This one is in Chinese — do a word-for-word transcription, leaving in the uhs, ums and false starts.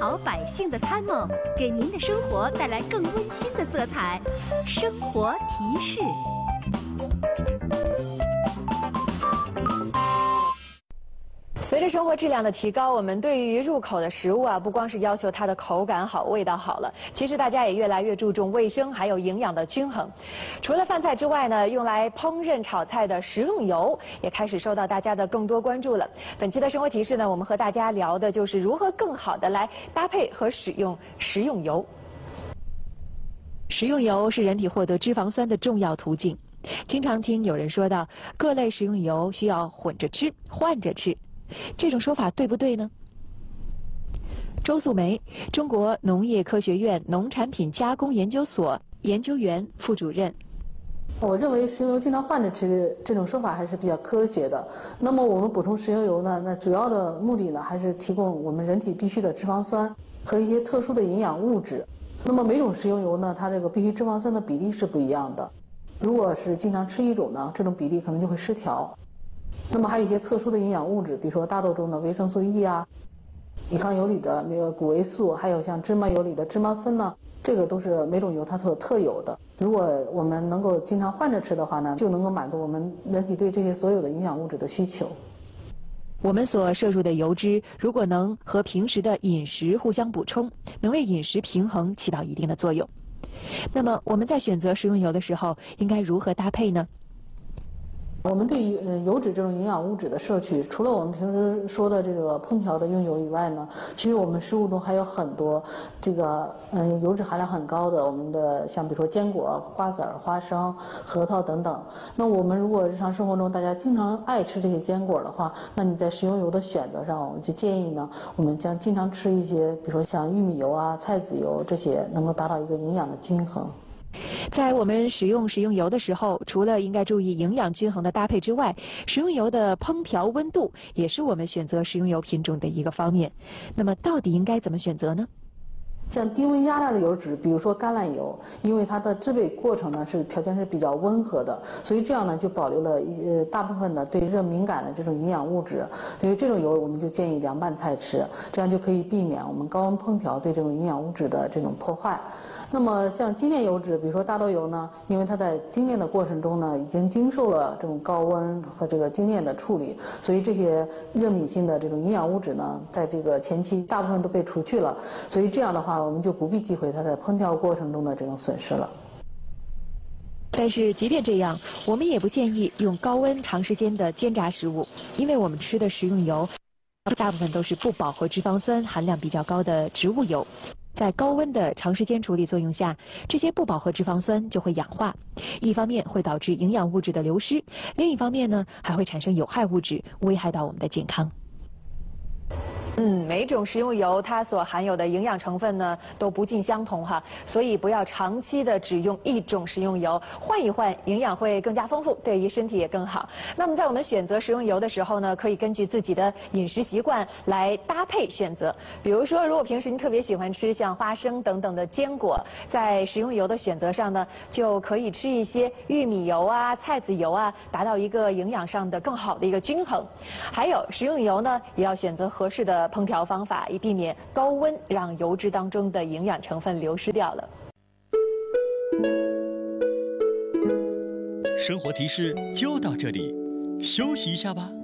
好百姓的参谋，给您的生活带来更温馨的色彩。生活提示。 随着生活质量的提高，我们对于入口的食物啊，不光是要求它的口感好、味道好了，其实大家也越来越注重卫生还有营养的均衡。除了饭菜之外呢，用来烹饪炒菜的食用油也开始受到大家的更多关注了。本期的生活提示呢，我们和大家聊的就是如何更好的来搭配和使用食用油。食用油是人体获得脂肪酸的重要途径，经常听有人说到，各类食用油需要混着吃、换着吃。这种说法对不对呢？周素梅，中国农业科学院农产品加工研究所研究员、副主任。 我认为食用油经常换着吃这种说法还是比较科学的。那么我们补充食用油呢，那主要的目的呢，还是提供我们人体必需的脂肪酸和一些特殊的营养物质。那么每种食用油呢，它这个必需脂肪酸的比例是不一样的。如果是经常吃一种呢，这种比例可能就会失调。那么还有一些特殊的营养物质，比如说大豆中的维生素 E 啊，米糠油里的那个谷维素，还有像芝麻油里的芝麻酚呢，这个都是每种油它所特有的。如果我们能够经常换着吃的话呢，就能够满足我们人体对这些所有的营养物质的需求。 我们所摄入的油脂，如果能和平时的饮食互相补充，能为饮食平衡起到一定的作用。那么我们在选择食用油的时候，应该如何搭配呢？ 我们对于呃油脂这种营养物质的摄取，除了我们平时说的这个烹调的用油以外呢，其实我们食物中还有很多这个嗯油脂含量很高的，我们的像比如说坚果、瓜子儿、花生、核桃等等。那我们如果日常生活中大家经常爱吃这些坚果的话，那你在食用油的选择上，我们就建议呢，我们将经常吃一些，比如说像玉米油啊、菜籽油这些，能够达到一个营养的均衡。 在我们使用食用油的时候，除了应该注意营养均衡的搭配之外，食用油的烹调温度也是我们选择食用油品种的一个方面。那么到底应该怎么选择呢？ 像低温压榨的油脂，比如说橄榄油，因为它的制备过程呢是条件是比较温和的，所以这样呢就保留了一呃大部分的对热敏感的这种营养物质。所以这种油我们就建议凉拌菜吃，这样就可以避免我们高温烹调对这种营养物质的这种破坏。那么像精炼油脂，比如说大豆油呢，因为它在精炼的过程中呢，已经经受了这种高温和这个精炼的处理，所以这些热敏性的这种营养物质呢，在这个前期大部分都被除去了，所以这样的话，我们就不必忌讳它在烹调过程中的这种损失了。 但是即便这样，我们也不建议用高温长时间的煎炸食物，因为我们吃的食用油大部分都是不饱和脂肪酸含量比较高的植物油。在高温的长时间处理作用下，这些不饱和脂肪酸就会氧化，一方面会导致营养物质的流失，另一方面呢，还会产生有害物质，危害到我们的健康。嗯，每种食用油它所含有的营养成分呢都不尽相同哈，所以不要长期的只用一种食用油，换一换，营养会更加丰富，对于身体也更好。那么在我们选择食用油的时候呢，可以根据自己的饮食习惯来搭配选择。比如说，如果平时您特别喜欢吃像花生等等的坚果，在食用油的选择上呢，就可以吃一些玉米油啊、菜籽油啊，达到一个营养上的更好的一个均衡。还有食用油呢，也要选择合适的烹调方法，以避免高温让油脂当中的营养成分流失掉了。 生活提示就到这里，休息一下吧。